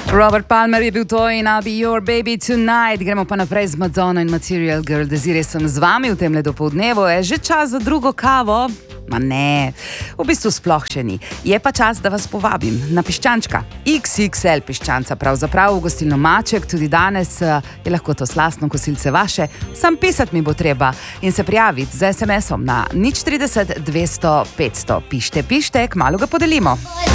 Robert Palmer je bil to in I'll be your baby tonight. Gremo pa naprej z Madonna in Material Girl. Desiree sem z vami v temle dopoldnevu. Je že čas za drugo kavo? Ma ne, v bistvu sploh še ni. Je pa čas, da vas povabim na piščančka. XXL piščanca, pravzaprav v gostilno Maček. Tudi danes je lahko to slastno kosilce vaše. Sam pisati mi bo treba in se prijaviti z SMS-om na 030 200 500. Pište, kmalu ga podelimo.